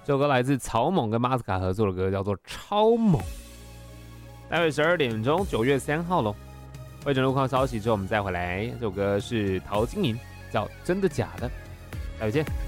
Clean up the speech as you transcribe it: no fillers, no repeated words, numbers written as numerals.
这首歌来自草蜢跟马斯卡合作的歌，叫做《超猛》。待会12点钟，9月3号喽。会诊路况消息之后，我们再回来。这首歌是陶晶莹，叫《真的假的》。待会见。